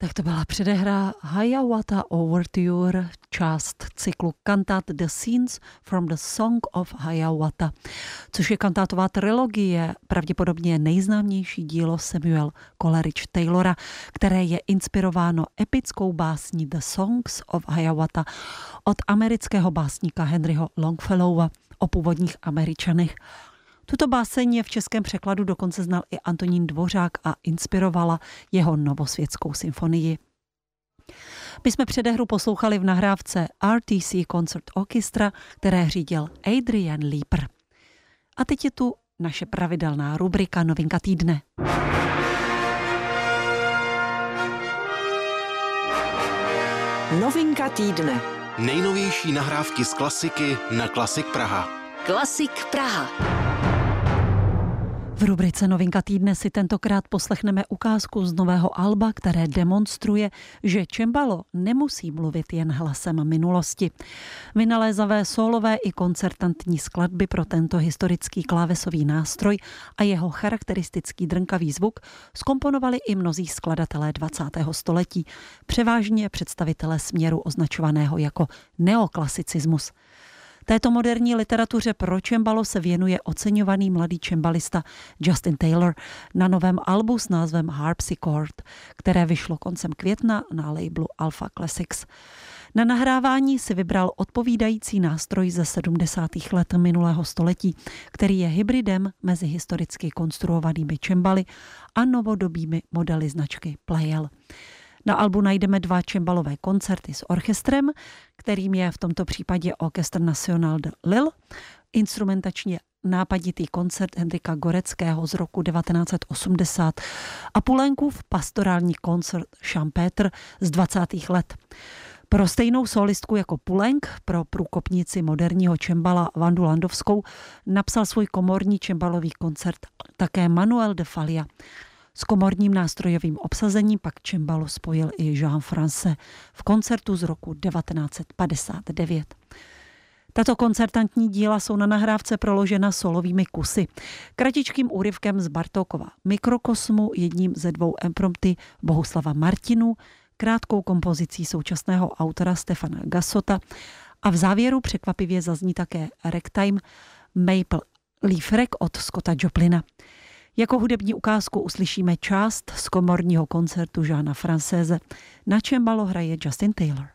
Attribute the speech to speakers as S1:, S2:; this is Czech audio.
S1: Tak to byla předehra Hiawatha Overture, část cyklu kantát The Scenes from the Song of Hiawatha, což je kantátová trilogie, pravděpodobně nejznámější dílo Samuel Coleridge Taylora, které je inspirováno epickou básní The Songs of Hiawatha od amerického básníka Henryho Longfellowa o původních Američanech. Tuto báseň je v českém překladu dokonce znal i Antonín Dvořák a inspirovala jeho Novosvětskou symfonii. My jsme předehru poslouchali v nahrávce RTC Concert Orchestra, které řídil Adrian Leeper. A teď je tu naše pravidelná rubrika Novinka týdne.
S2: Novinka týdne.
S3: Nejnovější nahrávky z klasiky na Klasik Praha.
S2: Klasik Praha.
S1: V rubrice Novinka týdne si tentokrát poslechneme ukázku z nového alba, které demonstruje, že cembalo nemusí mluvit jen hlasem minulosti. Vynalézavé sólové i koncertantní skladby pro tento historický klávesový nástroj a jeho charakteristický drnkavý zvuk zkomponovali i mnozí skladatelé 20. století, převážně představitelé směru označovaného jako neoklasicismus. Této moderní literatuře pro cembalo se věnuje oceňovaný mladý cembalista Justin Taylor na novém albu s názvem Harpsichord, které vyšlo koncem května na labelu Alpha Classics. Na nahrávání si vybral odpovídající nástroj ze 70. let minulého století, který je hybridem mezi historicky konstruovanými cembaly a novodobými modely značky Pleyel. Na albu najdeme 2 cembalové koncerty s orchestrem, kterým je v tomto případě Orchestre National de Lille, instrumentačně nápaditý koncert Hendrika Goreckého z roku 1980 a Poulencův pastorální koncert Champetre z 20. let. Pro stejnou solistku jako Poulenc, pro průkopnici moderního cembala Vandu Landowskou, napsal svůj komorní cembalový koncert také Manuel de Falla. S komorním nástrojovým obsazením pak cembalo spojil i Jean France v koncertu z roku 1959. Tato koncertantní díla jsou na nahrávce proložena solovými kusy, kratičkým úryvkem z Bartókova Mikrokosmu, jedním ze 2 imprompty Bohuslava Martinu, krátkou kompozicí současného autora Stefana Gassota a v závěru překvapivě zazní také ragtime Maple Leaf Rag od Scotta Joplina. Jako hudební ukázku uslyšíme část z komorního koncertu Jeana Francese. Na cembalo hraje Justin Taylor.